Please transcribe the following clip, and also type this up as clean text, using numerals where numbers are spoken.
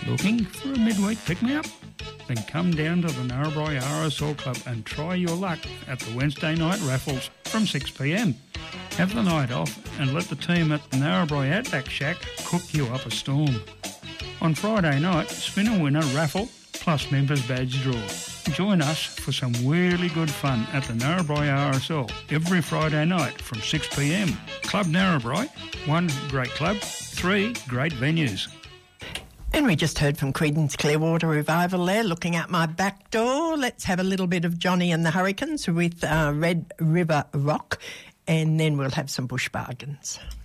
Looking for a midweek pick-me-up? Then come down to the Narrabri RSL Club and try your luck at the Wednesday night raffles from 6pm. Have the night off and let the team at the Narrabri Outback Shack cook you up a storm. On Friday night, spin a winner raffle plus members badge draw. Join us for some really good fun at the Narrabri RSL every Friday night from 6pm. Club Narrabri, 1 great club, 3 great venues. And we just heard from Creedence Clearwater Revival there, looking out my back door. Let's have a little bit of Johnny and the Hurricanes with Red River Rock, and then we'll have some Bush Bargains.